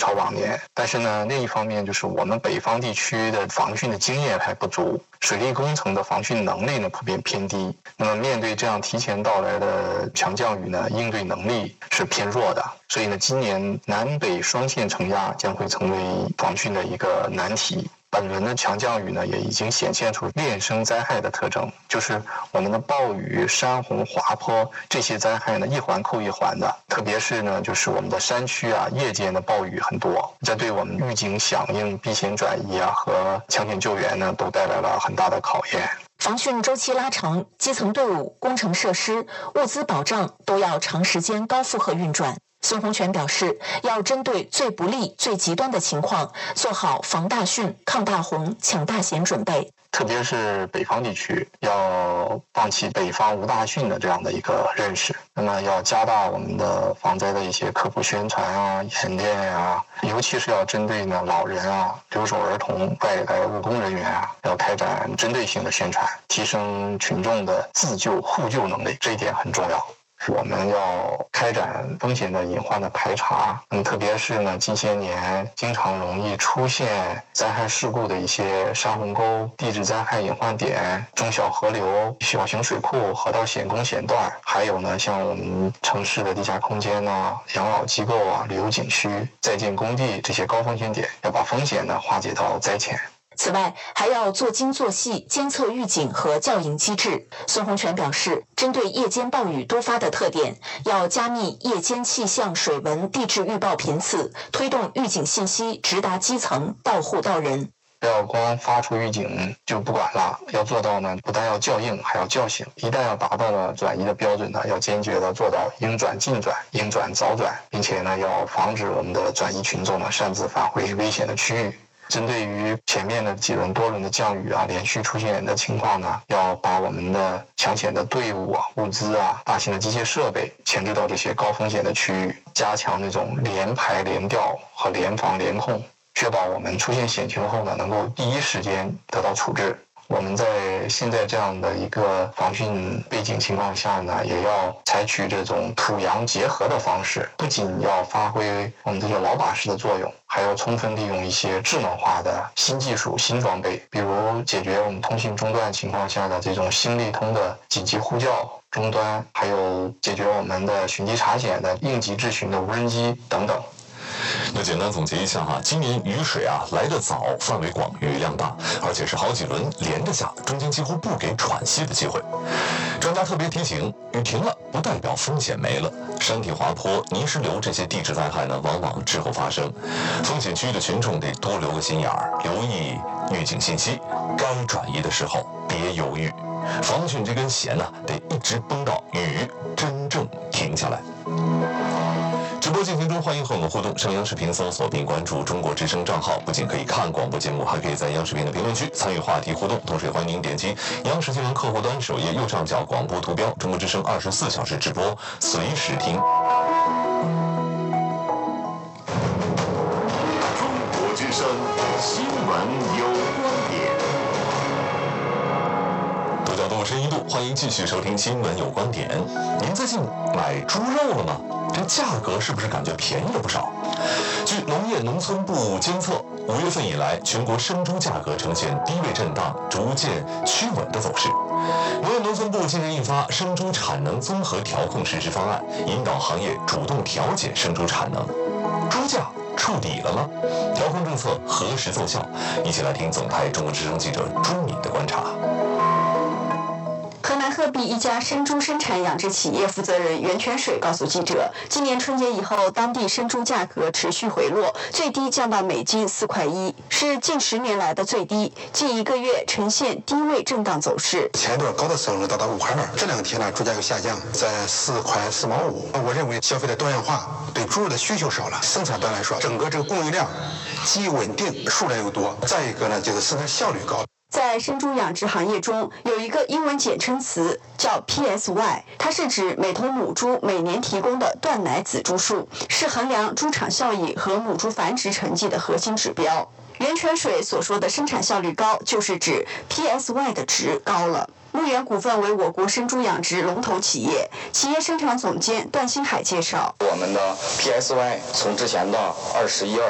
超往年。但是呢，另一方面就是我们北方地区的防汛的经验还不足，水利工程的防汛能力呢普遍偏低。那么面对这样提前到来的强降雨呢，应对能力是偏弱的。所以呢，今年南北双线承压将会成为防汛的一个难题。本轮的强降雨呢，也已经显现出链生灾害的特征，就是我们的暴雨、山洪、滑坡这些灾害呢，一环扣一环的。特别是呢，就是我们的山区啊，夜间的暴雨很多，这对我们预警响应、避险转移啊和抢险救援呢，都带来了很大的考验。 防汛周期拉长，基层队伍、工程设施、物资保障都要长时间高负荷运转。孙洪全表示，要针对最不利、最极端的情况，做好防大汛、抗大洪、抢大险准备。 特别是北方地区，要放弃北方无大汛的这样的一个认识，那么要加大我们的防灾的一些科普宣传啊、演练啊，尤其是要针对呢老人啊、留守儿童、外来务工人员啊，要开展针对性的宣传，提升群众的自救互救能力，这一点很重要。我们要开展风险的隐患的排查，特别是呢近些年经常容易出现灾害事故的一些山洪沟、地质灾害隐患点、中小河流、小型水库、河道险工险段，还有呢像我们城市的地下空间啊、养老机构啊、旅游景区、在建工地这些高风险点，要把风险呢化解到灾前。 此外，还要做精做细监测预警和校引机制。孙洪全表示，针对夜间暴雨多发的特点，要加密夜间气象、水文、地质预报频次，推动预警信息直达基层，到户到人。 不要光发出预警就不管了，要做到呢，不但要校应，还要叫醒。一旦要达到了转移的标准呢，要坚决的做到应转尽转、应转早转，并且呢，要防止我们的转移群众呢擅自返回危险的区域。针对于前面的几轮多轮的降雨啊，连续出现的情况呢，要把我们的抢险的队伍啊、物资啊、大型的机械设备前置到这些高风险的区域，加强那种联排联调和联防联控，确保我们出现险情后呢，能够第一时间得到处置。我们在现在这样的一个防汛背景情况下呢，也要采取这种土洋结合的方式，不仅要发挥我们这个老把式的作用，还要充分利用一些智能化的新技术、新装备，比如解决我们通信中断情况下的这种新利通的紧急呼叫终端，还有解决我们的寻机查险的应急质询的无人机等等。 那简单总结一下哈，今年雨水来得早，范围广，雨量大，而且是好几轮连着下，中间几乎不给喘息的机会。专家特别提醒，雨停了不代表风险没了，山体滑坡、泥石流这些地质灾害呢，往往滞后发生。风险区域的群众得多留个心眼儿，留意预警信息，该转移的时候别犹豫。防汛这根弦呢，得一直绷到雨真正停下来。直播进行中，欢迎和我们互动。上央视频搜索并关注中国之声账号，不仅可以看广播节目，还可以在央视频的评论区参与话题互动。同时也欢迎您点击央视新闻客户端首页右上角广播图标，中国之声24小时直播，随时听。 中国之声新闻有观点。 多角度深一度，欢迎继续收听新闻有观点。您最近买猪肉了吗？这价格是不是感觉便宜了不少？据农业农村部监测，5月份以来，全国生猪价格呈现低位震荡，逐渐趋稳的走势。农业农村部近日印发生猪产能综合调控实施方案，引导行业主动调节生猪产能。猪价触底了吗？调控政策何时奏效？一起来听总台中国之声记者朱敏的观察。 河南鹤壁一家生猪生产养殖企业负责人袁泉水告诉记者，今年春节以后，当地生猪价格持续回落，最低降到每斤4.1块，是近10年来的最低，近1个月呈现低位震荡走势。 前一段高的时候呢，达到5.2块，这2天呢，猪价又下降，在4.45块。我认为消费的多样化，对猪肉的需求少了，生产端来说，整个这个供应量既稳定，数量又多，再一个呢，就是生产效率高。 在生猪养殖行业中，有一个英文简称词叫 PSY， 它是指每头母猪每年提供的断奶仔猪数，是衡量猪场效益和母猪繁殖成绩的核心指标。袁泉水所说的生产效率高，就是指 PSY 的值高了。牧原股份为我国生猪养殖龙头企业，企业生产总监段新海介绍， 我们的 PSY 从之前的21、